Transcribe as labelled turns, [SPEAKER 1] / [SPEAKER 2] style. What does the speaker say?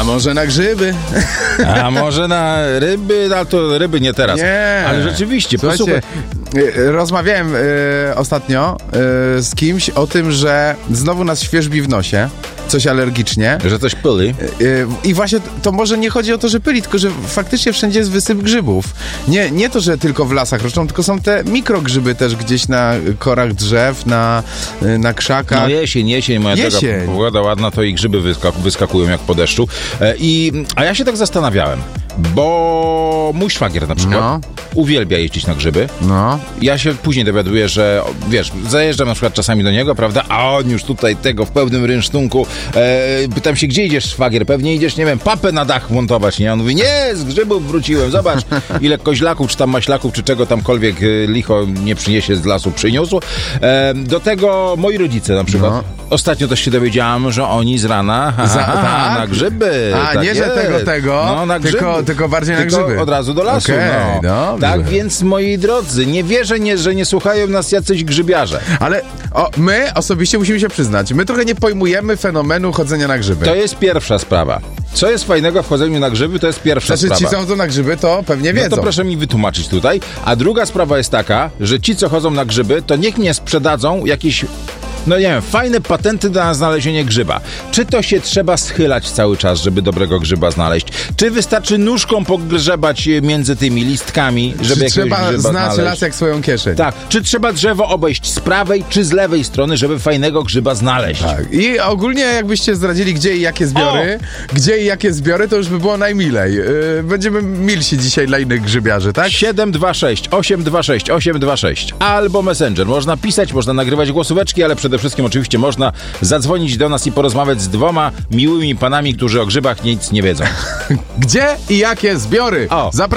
[SPEAKER 1] A może na grzyby?
[SPEAKER 2] A może na ryby? No to ryby nie teraz.
[SPEAKER 1] Nie.
[SPEAKER 2] Ale rzeczywiście,
[SPEAKER 1] Słuchajcie, rozmawiałem ostatnio z kimś o tym, że znowu nas świerzbi w nosie, coś alergicznie.
[SPEAKER 2] Że coś pyli.
[SPEAKER 1] I właśnie to może nie chodzi o to, że pyli, tylko że faktycznie wszędzie jest wysyp grzybów. Nie to, że tylko w lasach roszczą, tylko są te mikrogrzyby też gdzieś na korach drzew, na krzakach.
[SPEAKER 2] No jesień, moja droga, pogoda ładna, to i grzyby wyskakują jak po deszczu. A ja się tak zastanawiałem, bo mój szwagier na przykład uwielbia jeździć na grzyby.
[SPEAKER 1] No.
[SPEAKER 2] Ja się później dowiaduję, że wiesz, zajeżdżam na przykład czasami do niego, prawda, a on już tutaj tego w pełnym rynsztunku. Pytam się, gdzie idziesz, szwagier? Pewnie idziesz, nie wiem, papę na dach montować, nie? On mówi, nie, z grzybów wróciłem, zobacz, ile koźlaków, czy tam maślaków, czy czego tamkolwiek licho nie przyniesie z lasu, przyniósł. Do tego moi rodzice na przykład. Ostatnio też się dowiedziałam, że oni z rana
[SPEAKER 1] tak?
[SPEAKER 2] na grzyby.
[SPEAKER 1] A, nie, że tego,
[SPEAKER 2] no, na grzyby.
[SPEAKER 1] Tylko bardziej na grzyby.
[SPEAKER 2] Od razu do lasu.
[SPEAKER 1] Okay,
[SPEAKER 2] tak więc, moi drodzy, nie wierzę, że nie słuchają nas jacyś grzybiarze.
[SPEAKER 1] Ale my osobiście musimy się przyznać, my trochę nie pojmujemy fenomenu chodzenia na grzyby.
[SPEAKER 2] To jest pierwsza sprawa. Co jest fajnego w chodzeniu na grzyby, to jest pierwsza sprawa.
[SPEAKER 1] Ci, co chodzą na grzyby, to pewnie wiedzą.
[SPEAKER 2] No to proszę mi wytłumaczyć tutaj. A druga sprawa jest taka, że ci, co chodzą na grzyby, to niech nie sprzedadzą jakieś, no nie wiem, fajne patenty na znalezienie grzyba. Czy to się trzeba schylać cały czas, żeby dobrego grzyba znaleźć? Czy wystarczy nóżką pogrzebać między tymi listkami, żeby jakiegoś grzyba znaleźć?
[SPEAKER 1] Czy trzeba znać las jak swoją kieszeń?
[SPEAKER 2] Tak. Czy trzeba drzewo obejść z prawej czy z lewej strony, żeby fajnego grzyba znaleźć? Tak.
[SPEAKER 1] I ogólnie jakbyście zdradzili, gdzie i jakie zbiory, to już by było najmilej. Będziemy milsi dzisiaj dla innych grzybiarzy, tak?
[SPEAKER 2] 726 826 826 albo Messenger. Można pisać, można nagrywać głosóweczki, ale przede wszystkim oczywiście można zadzwonić do nas i porozmawiać z dwoma miłymi panami, którzy o grzybach nic nie wiedzą.
[SPEAKER 1] Gdzie i jakie zbiory?